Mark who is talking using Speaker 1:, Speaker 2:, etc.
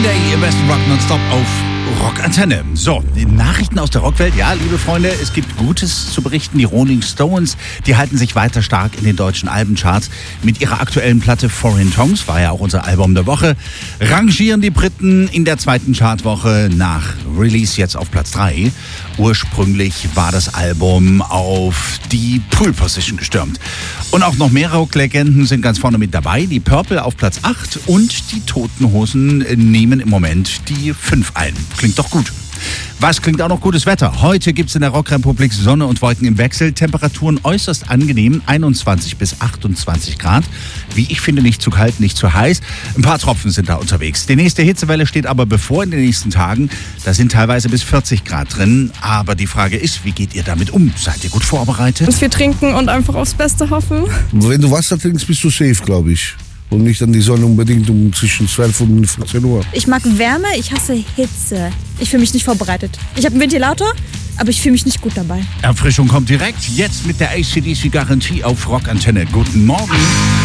Speaker 1: Day im besten Rock nonstop auf Rockantenne. So, die Nachrichten aus der Rockwelt. Ja, liebe Freunde, es gibt Gutes zu berichten. Die Rolling Stones, die halten sich weiter stark in den deutschen Albencharts. Mit ihrer aktuellen Platte Foreign Tongues, war ja auch unser Album der Woche, rangieren die Briten in der zweiten Chartwoche nach Release jetzt auf Platz 3. Ursprünglich war das Album auf die Pole Position gestürmt. Und auch noch mehr Rocklegenden sind ganz vorne mit dabei. Die Purple auf Platz 8 und die Toten Hosen nehmen im Moment die 5 ein. Klingt doch gut. Was klingt auch noch gutes Wetter? Heute gibt es in der Rockrepublik Sonne und Wolken im Wechsel. Temperaturen äußerst angenehm, 21 bis 28 Grad. Wie ich finde, nicht zu kalt, nicht zu heiß. Ein paar Tropfen sind da unterwegs. Die nächste Hitzewelle steht aber bevor in den nächsten Tagen. Da sind teilweise bis 40 Grad drin. Aber die Frage ist, wie geht ihr damit um? Seid ihr gut vorbereitet?
Speaker 2: Dass wir trinken und einfach aufs Beste hoffen.
Speaker 3: Wenn du Wasser trinkst, bist du safe, glaube ich. Und nicht an die Sonne unbedingt um zwischen 12 und 14 Uhr.
Speaker 4: Ich mag Wärme, ich hasse Hitze. Ich fühle mich nicht vorbereitet. Ich habe einen Ventilator, aber ich fühle mich nicht gut dabei.
Speaker 1: Erfrischung kommt direkt. Jetzt mit der AC/DC Garantie auf Rockantenne. Guten Morgen.